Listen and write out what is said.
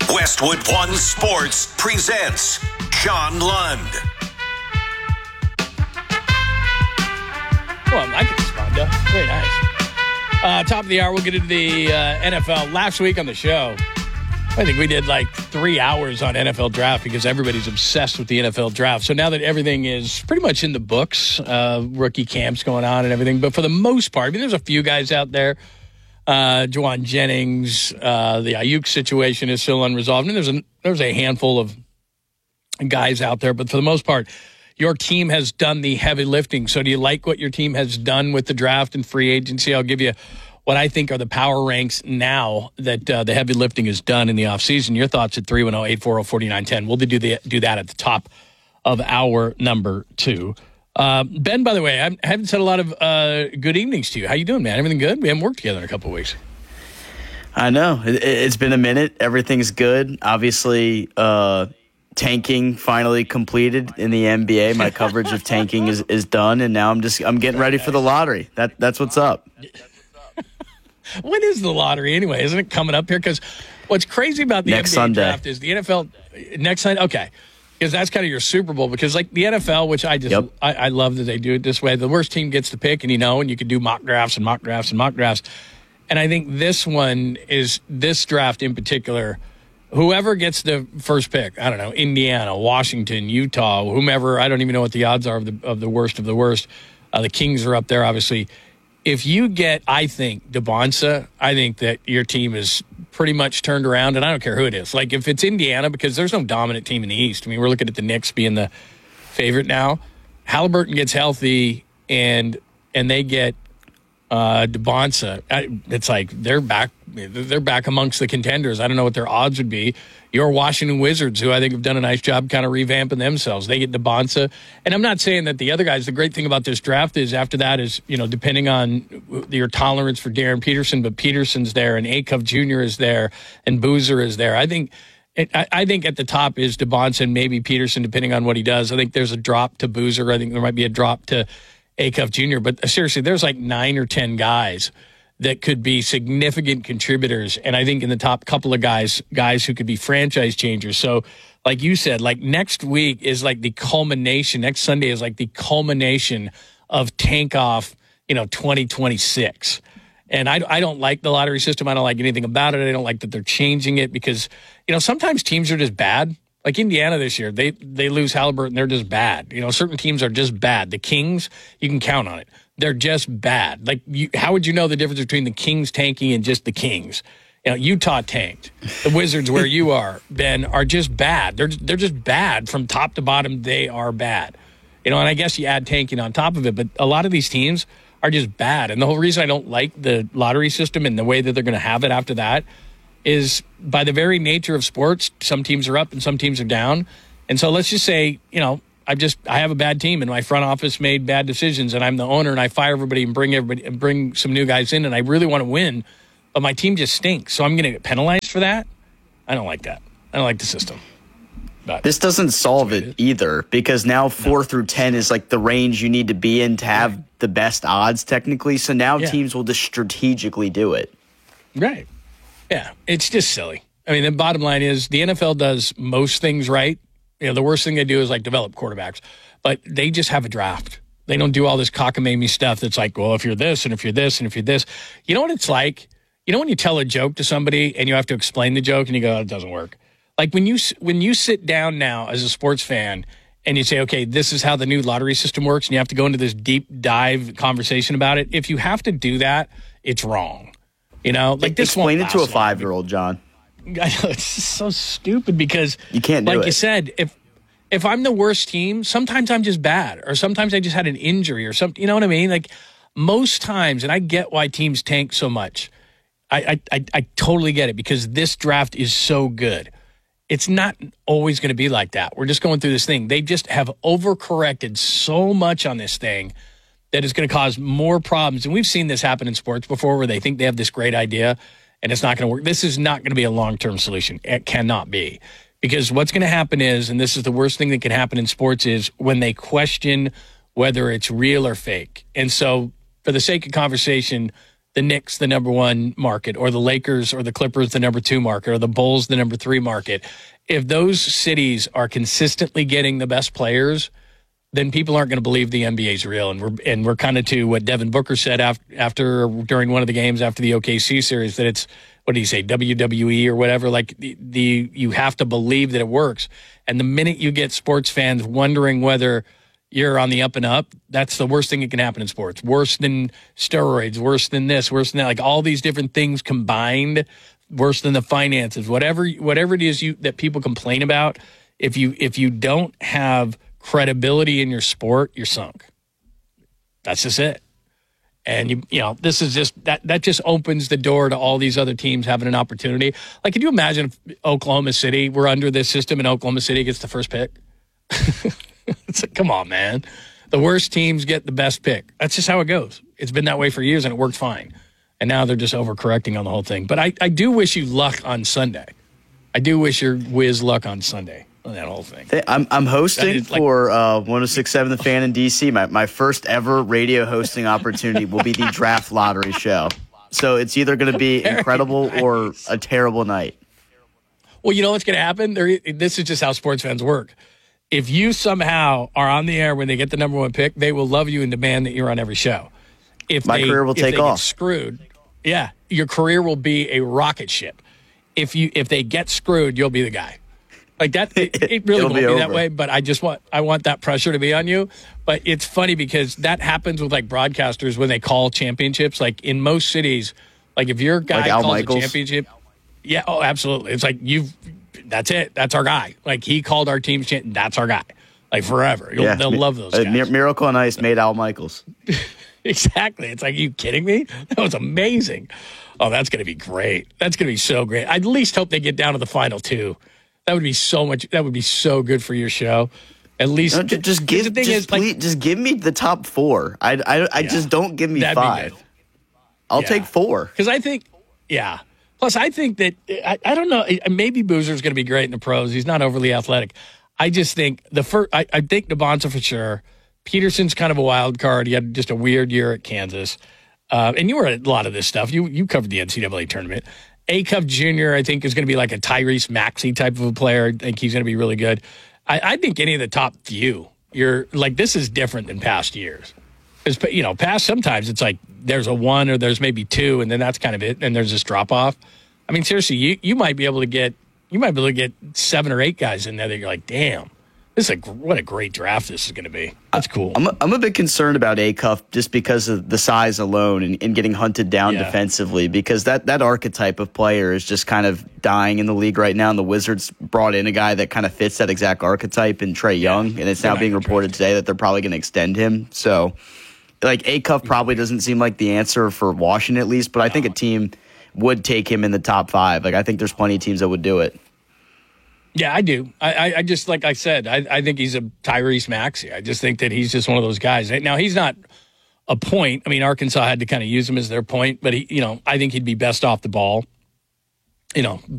Westwood One Sports presents John Lund. Well, I like it, Spondo. Very nice. Top of the hour, we'll get into the NFL. Last week on the show, I think we did like 3 hours on NFL draft because everybody's obsessed with the NFL draft. So now that everything is pretty much in the books, rookie camps going on and everything, but for the most part, I mean, there's a few guys out there. Juwan Jennings, the Ayuk situation is still unresolved, and there's a handful of guys out there, but for the most part, your team has done the heavy lifting. So do you like what your team has done with the draft and free agency? I'll give you what I think are the power ranks now that the heavy lifting is done in the offseason. Your thoughts at 310-840-4910. We'll do that at the top of hour number 2. Ben, by the way, I haven't said a lot of good evenings to you. How you doing, man? Everything good? We haven't worked together in a couple of weeks. I know. It's been a minute. Everything's good. Obviously, tanking finally completed in the NBA. My coverage of tanking is done, and now I'm getting ready for the lottery. That's what's up. When is the lottery anyway? Isn't it coming up here? Because what's crazy about the next NBA Sunday draft is the NFL next Sunday. Okay, because that's kind of your Super Bowl. Because like the NFL, which I love that they do it this way. The worst team gets to pick, and you can do mock drafts and mock drafts and mock drafts. And I think this draft in particular. Whoever gets the first pick, I don't know, Indiana, Washington, Utah, whomever, I don't even know what the odds are of the worst of the worst. The Kings are up there, obviously. If you get, I think, DeBonsa, I think that your team is pretty much turned around, and I don't care who it is. Like, if it's Indiana, because there's no dominant team in the East. I mean, we're looking at the Knicks being the favorite now. Halliburton gets healthy, and they get DeBonsa. It's like they're back amongst the contenders. I don't know what their odds would be. Your Washington Wizards, who I think have done a nice job kind of revamping themselves, they get DeBonsa. And I'm not saying that the other guys, the great thing about this draft is after that is, depending on your tolerance for Darren Peterson, but Peterson's there and Acuff Jr. is there and Boozer is there. I think at the top is DeBonsa and maybe Peterson, depending on what he does. I think there's a drop to Boozer. I think there might be a drop to Acuff Jr. But seriously, there's like 9 or 10 guys that could be significant contributors. And I think in the top couple of guys who could be franchise changers. So like you said, like next week is like the culmination. Next Sunday is like the culmination of tank off, 2026. And I don't like the lottery system. I don't like anything about it. I don't like that they're changing it because, sometimes teams are just bad. Like Indiana this year, they lose Halliburton. They're just bad. Certain teams are just bad. The Kings, you can count on it. They're just bad. Like, how would you know the difference between the Kings tanking and just the Kings? Utah tanked. The Wizards, where you are, Ben, are just bad. They're just bad from top to bottom. They are bad. And I guess you add tanking on top of it, but a lot of these teams are just bad. And the whole reason I don't like the lottery system and the way that they're going to have it after that is by the very nature of sports, some teams are up and some teams are down. And so let's just say, I have a bad team and my front office made bad decisions and I'm the owner and I fire everybody and bring some new guys in and I really want to win, but my team just stinks. So I'm going to get penalized for that. I don't like that. I don't like the system. But this doesn't solve it either because now 4 through 10 is like the range you need to be in to have the best odds technically. So now teams will just strategically do it. Right. Yeah. It's just silly. I mean, the bottom line is the NFL does most things right. The worst thing they do is like develop quarterbacks, but they just have a draft. They don't do all this cockamamie stuff that's like, well, if you're this and if you're this and if you're this, you know what it's like? When you tell a joke to somebody and you have to explain the joke and you go, oh, it doesn't work. Like when you sit down now as a sports fan and you say, okay, this is how the new lottery system works, and you have to go into this deep dive conversation about it. If you have to do that, it's wrong. Like this. Explain it to a 5-year-old, John. I know, it's so stupid because you can't do like it. You said, if I'm the worst team, sometimes I'm just bad, or sometimes I just had an injury or something. You know what I mean? Like most times, and I get why teams tank so much. I totally get it because this draft is so good. It's not always going to be like that. We're just going through this thing. They just have overcorrected so much on this thing that is going to cause more problems. And we've seen this happen in sports before where they think they have this great idea and it's not going to work. This is not going to be a long-term solution. It cannot be. Because what's going to happen is, and this is the worst thing that can happen in sports, is when they question whether it's real or fake. And so for the sake of conversation, the Knicks the number 1 market, or the Lakers or the Clippers the number 2 market, or the Bulls the number 3 market. If those cities are consistently getting the best players, then people aren't going to believe the NBA is real. And we're kind of to what Devin Booker said during one of the games after the OKC series, that it's, what did he say, WWE or whatever. Like you have to believe that it works. And the minute you get sports fans wondering whether you're on the up and up, that's the worst thing that can happen in sports. Worse than steroids, worse than this, worse than that. Like all these different things combined, worse than the finances. Whatever it is that people complain about, if you don't have credibility in your sport, you're sunk. That's just it. And you know, this is just that just opens the door to all these other teams having an opportunity. Like, can you imagine if Oklahoma City were under this system and Oklahoma City gets the first pick? It's like, come on, man. The worst teams get the best pick. That's just how it goes. It's been that way for years, and it worked fine. And now they're just overcorrecting on the whole thing. But I do wish you luck on Sunday. I do wish your Wiz luck on Sunday on that whole thing. I'm hosting for 106.7 The Fan in D.C. My first ever radio hosting opportunity will be the draft lottery show. So it's either going to be incredible or a terrible night. Well, you know what's going to happen? This is just how sports fans work. If you somehow are on the air when they get the number 1 pick, they will love you and demand that you're on every show. If my career will take off. Get screwed, yeah, your career will be a rocket ship. If they get screwed, you'll be the guy. Like that, it really won't be that way. But I want that pressure to be on you. But it's funny because that happens with like broadcasters when they call championships. Like in most cities, like if your guy calls a championship, yeah, oh, absolutely. It's like that's it. That's our guy. Like he called our team's champion. That's our guy. Like forever. They'll love those guys. Miracle on Ice made Al Michaels. Exactly. It's like, are you kidding me? That was amazing. Oh, that's going to be great. That's going to be so great. I at least hope they get down to the final 2. That would be so much. That would be so good for your show. At least just give me the top 4. I just don't give me 5. I'll take 4 because I think Plus, I think that I don't know. Maybe Boozer's going to be great in the pros. He's not overly athletic. I just think I think Nabonsa for sure. Peterson's kind of a wild card. He had just a weird year at Kansas. And you were at a lot of this stuff. You covered the NCAA tournament. Acuff Jr., I think, is going to be like a Tyrese Maxey type of a player. I think he's going to be really good. I think any of the top few, you're like, this is different than past years. Because, you know, past sometimes it's like there's a 1 or there's maybe 2, and then that's kind of it, and there's this drop-off. I mean, seriously, you might be able to get 7 or 8 guys in there that you're like, damn. What a great draft this is going to be. That's cool. I'm a bit concerned about Acuff just because of the size alone and getting hunted down defensively, because that archetype of player is just kind of dying in the league right now. And the Wizards brought in a guy that kind of fits that exact archetype in Trae Young, and it's now being reported today that they're probably going to extend him. So, like, Acuff probably doesn't seem like the answer for Washington at least, but I think a team would take him in the top 5. Like, I think there's plenty of teams that would do it. Yeah, I do. I just, like I said, I think he's a Tyrese Maxey. I just think that he's just one of those guys. Now, he's not a point. I mean, Arkansas had to kind of use him as their point, but I think he'd be best off the ball.